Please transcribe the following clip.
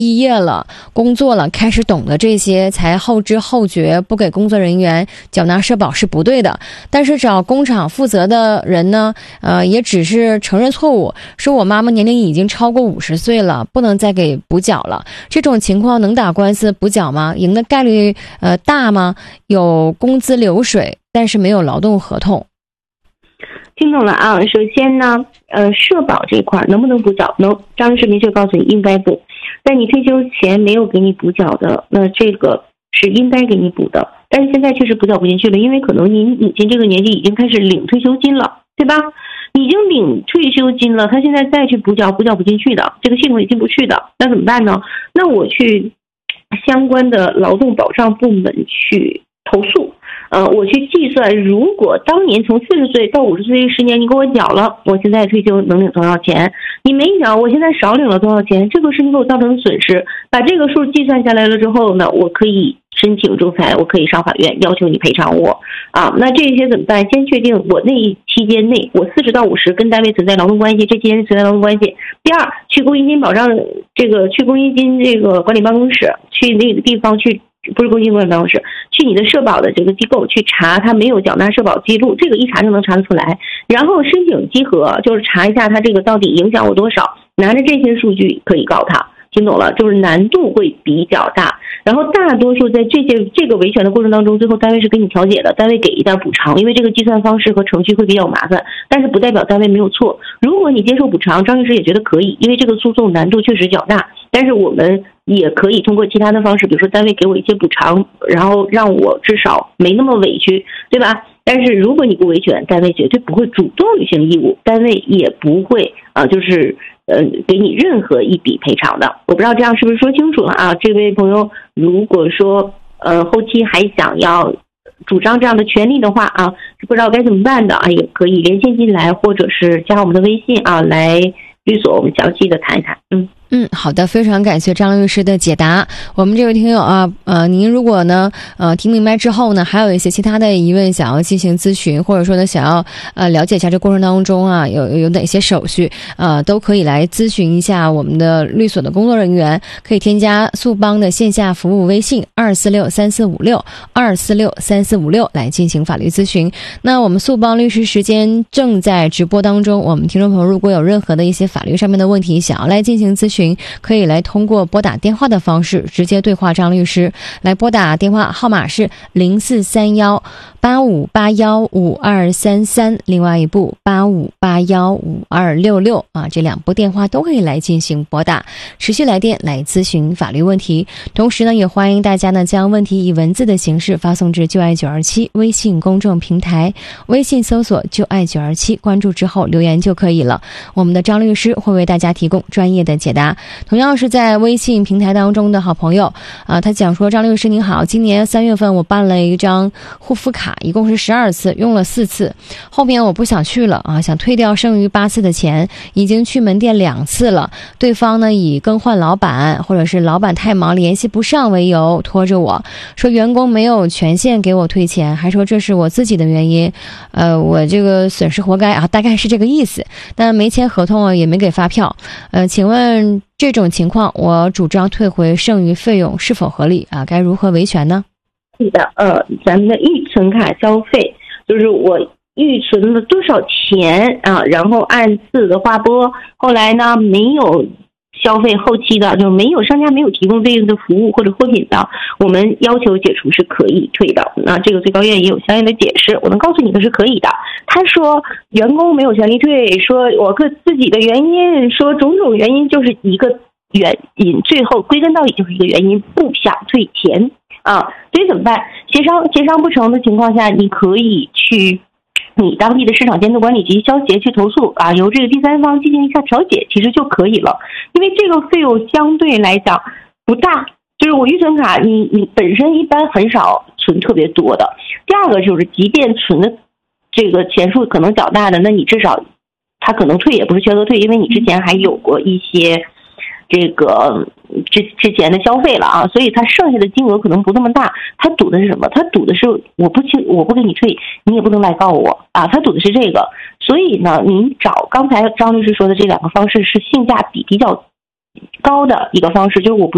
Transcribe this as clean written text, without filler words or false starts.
业了，工作了，开始懂得这些，才后知后觉不给工作人员缴纳社保是不对的。但是找工厂负责的人呢，也只是承认错误，说我妈妈年龄已经超过50岁了，不能再给补缴了。这种情况能打官司补缴吗？赢的概率大吗？有工资流水，但是没有劳动合同。 听懂了啊。首先呢，社保这块能不能补缴？能，张律师明确告诉你应该补。在你退休前没有给你补缴的，那这个是应该给你补的。但是现在确实补缴不进去了，因为可能您母亲这个年纪已经开始领退休金了，对吧？已经领退休金了，他现在再去补缴不进去的，这个系统也进不去的，那怎么办呢？那我去相关的劳动保障部门去投诉。我去计算，如果当年从40岁到50岁10年你给我缴了，我现在退休能领多少钱？你没缴，我现在少领了多少钱？这个是你给我造成的损失。把这个数计算下来了之后呢，我可以申请仲裁，我可以上法院要求你赔偿我啊。那这些怎么办？先确定我那一期间内，我40到50跟单位存在劳动关系，这期间存在劳动关系。第二，去公积金保障去公积金这个管理办公室，去那个地方去。不是公积金管理办公室，去你的社保的这个机构去查他没有缴纳社保记录，这个一查就能查得出来。然后申请稽核，就是查一下他这个到底影响我多少，拿着这些数据可以告他。听懂了，就是难度会比较大。然后大多数在这个维权的过程当中，最后单位是给你调解的，单位给一点补偿，因为这个计算方式和程序会比较麻烦，但是不代表单位没有错。如果你接受补偿，张律师也觉得可以，因为这个诉讼难度确实较大，但是我们也可以通过其他的方式，比如说单位给我一些补偿，然后让我至少没那么委屈，对吧？但是如果你不维权，单位绝对不会主动履行义务，单位也不会给你任何一笔赔偿的。我不知道这样是不是说清楚了啊？这位朋友，如果说后期还想要主张这样的权利的话啊，不知道该怎么办的啊，也可以连线进来，或者是加我们的微信啊，来律所我们详细的谈一谈。 好的，非常感谢张律师的解答。我们这位听友啊，您如果呢听明白之后呢，还有一些其他的疑问想要进行咨询，或者说呢想要了解一下这过程当中啊有哪些手续都可以来咨询一下我们的律所的工作人员，可以添加速帮的线下服务微信2463456来进行法律咨询。那我们速帮律师时间正在直播当中，我们听众朋友如果有任何的一些法律上面的问题想要来进行咨询，可以来通过拨打电话的方式直接对话张律师，来拨打电话号码是043185815233，另外一部85815266啊，这2部电话都可以来进行拨打，持续来电来咨询法律问题。同时呢，也欢迎大家呢将问题以文字的形式发送至就爱927微信公众平台，微信搜索就爱927，关注之后留言就可以了。我们的张律师会为大家提供专业的解答。同样是在微信平台当中的好朋友他讲说，张律师您好，今年3月份我办了一张护肤卡，一共是12次，用了4次，后面我不想去了想退掉剩余8次的钱，已经去门店2次了，对方呢以更换老板或者是老板太忙联系不上为由拖着我，说员工没有权限给我退钱，还说这是我自己的原因，我这个损失活该大概是这个意思，但没签合同也没给发票，请问这种情况我主张退回剩余费用是否合理该如何维权呢？ 是的，咱们的预存卡消费就是我预存了多少钱然后按次的划拨，后来呢没有消费后期的，就没有商家没有提供对应的服务或者货品的，我们要求解除是可以退的。那这个最高院也有相应的解释，我能告诉你的是可以的。他说员工没有权利退，说我自己的原因，说种种原因就是一个原因，最后归根到底就是一个原因，不想退钱所以怎么办？协商不成的情况下，你可以去你当地的市场监督管理局消协去投诉由这个第三方进行一下调解，其实就可以了。因为这个费用相对来讲不大，就是我预存卡你本身一般很少存特别多的。第二个就是即便存的这个钱数可能较大的，那你至少他可能退也不是全额退，因为你之前还有过一些这个之前的消费了所以他剩下的金额可能不那么大。他赌的是什么？他赌的是我不给你退，你也不能来告我他赌的是这个。所以呢，您找刚才张律师说的这2个方式是性价比比较高的一个方式，就是我不